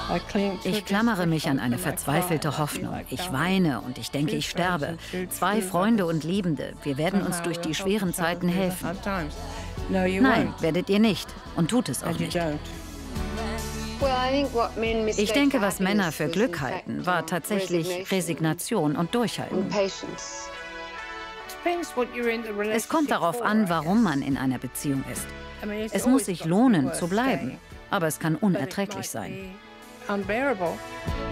Ich klammere mich an eine verzweifelte Hoffnung. Ich weine und ich denke, ich sterbe. 2 Freunde und Liebende, wir werden uns durch die schweren Zeiten helfen. Nein, werdet ihr nicht und tut es auch nicht. Ich denke, was Männer für Glück halten, war tatsächlich Resignation und Durchhalten. Es kommt darauf an, warum man in einer Beziehung ist. Es muss sich lohnen, zu bleiben, aber es kann unerträglich sein. Unbearable.